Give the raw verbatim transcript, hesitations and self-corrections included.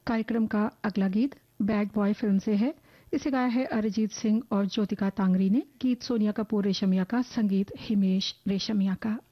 कार्यक्रम का अगला गीत बैड बॉय फिल्म से है। इसे गाया है अरिजीत सिंह और ज्योतिका तांगरी ने। गीत सोनिया कपूर रेशमिया का, संगीत हिमेश रेशमिया का।